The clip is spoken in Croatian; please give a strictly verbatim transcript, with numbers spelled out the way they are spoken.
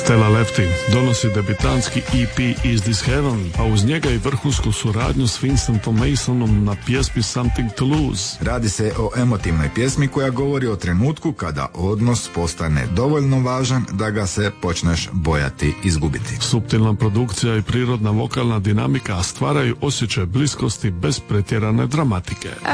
Stella Lefty donosi debitanski E P Is This Heaven, a uz njega i vrhunsku suradnju s Vincentom Masonom na pjesmi Something to Lose. Radi se o emotivnoj pjesmi koja govori o trenutku kada odnos postane dovoljno važan da ga se počneš bojati izgubiti. Suptilna produkcija i prirodna vokalna dinamika stvaraju osjećaj bliskosti bez pretjerane dramatike.